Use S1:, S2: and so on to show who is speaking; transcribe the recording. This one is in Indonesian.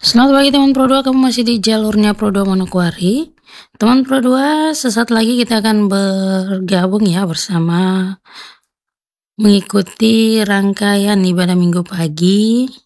S1: Selamat pagi teman Pro 2, kamu masih di jalurnya Pro 2 Manokwari. Teman Pro 2, sesaat lagi kita akan bergabung ya bersama mengikuti rangkaian ibadah minggu pagi